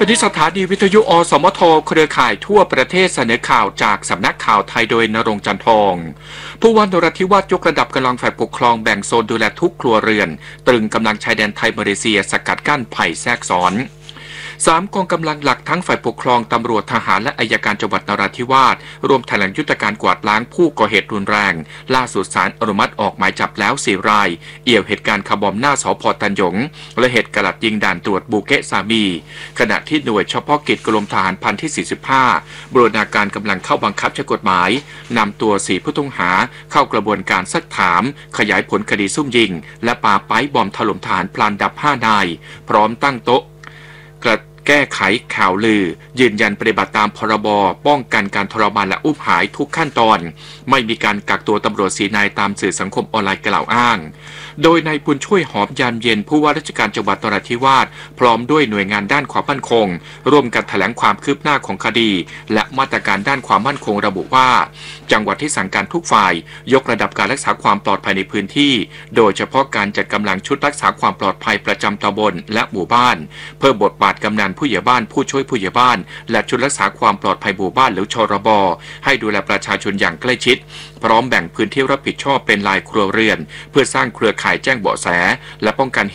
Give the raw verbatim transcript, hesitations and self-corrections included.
ไปที่สถานีวิทยุอสมทเครือข่ายทั่วประเทศเสนอข่าวจากสำนักข่าวไทยโดยณรงค์จันทองผู้ว่านราธิวาสยกระดับกำลังฝ่ายปกครองแบ่งโซนดูแลทุกครัวเรือนตรึงกำลังชายแดนไทยมาเลเซียสกัดกั้นภัยแทรกซ้อนสามกองกำลังหลักทั้งฝ่ายปกครองตำรวจทหารและอัยการจังหวัดนราธิวาสรวมแถลงยุทธการกวาดล้างผู้ก่อเหตุรุนแรงล่าสุดศาลอนุมัติออกหมายจับแล้วสี่รายเอี่ยวเหตุการณ์คาร์บอมหน้าสพตันหยงและเหตุกลัดยิงด่านตรวจบูเกะซามีขณะที่หน่วยเฉพาะกิจกรมทหารพันที่สี่สิบห้าบูรณาการกำลังเข้าบังคับใช้กฎหมายนำตัวสี่ผู้ต้องหาเข้ากระบวนการซักถามขยายผลคดีซุ่มยิงและปาไป๊บอมถล่มทหารพลานดับห้านายพร้อมตั้งโต๊ะกระแก้ไขข่าวลือยืนยันปฏิบัติตามพรบป้องกันการทรมานและอุ้มหายทุกขั้นตอนไม่มีการกักตัวตำรวจสีนายตามสื่อสังคมออนไลน์กล่าวอ้างโดยนายบุญช่วยหอมยามเย็นผู้ว่าราชการจังหวัดนราธิวาสพร้อมด้วยหน่วยงานด้านความมั่นคงร่วมกันแถลงความคืบหน้าของคดีและมาตรการด้านความมั่นคงระบุว่าจังหวัดที่สั่งการทุกฝ่ายยกระดับการรักษาความปลอดภัยในพื้นที่โดยเฉพาะการจัดกำลังชุดรักษาความปลอดภัยประจำตำบลและหมู่บ้านเพิ่มบทบาทกำนันผู้ใหญ่บ้านผู้ช่วยผู้ใหญ่บ้านและชุดรักษาความปลอดภัยหมู่บ้านหรือชรบให้ดูแลประชาชนอย่างใกล้ชิดพร้อมแบ่งพื้นที่รับผิดชอบเป็นรายครัวเรือนเพื่อสร้างเครือข่ายแจ้งเบาะแสและป้องกัน